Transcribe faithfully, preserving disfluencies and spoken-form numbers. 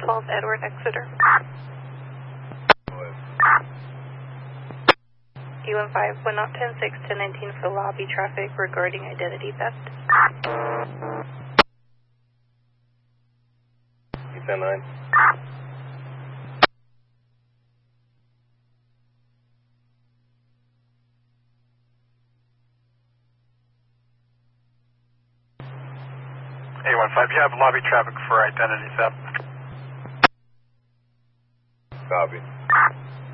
twelve Edward Exeter. E one five, one out ten six, ten nineteen for lobby traffic regarding identity theft. E ten nine. A one five, you have lobby traffic for identity theft. Copy.